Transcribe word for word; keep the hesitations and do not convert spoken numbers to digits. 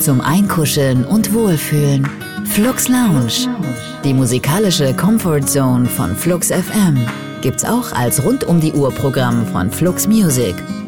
zum Einkuscheln und Wohlfühlen. Flux Lounge, die musikalische Comfort Zone von Flux F M, gibt's auch als Rund-um-die-Uhr-Programm von Flux Music.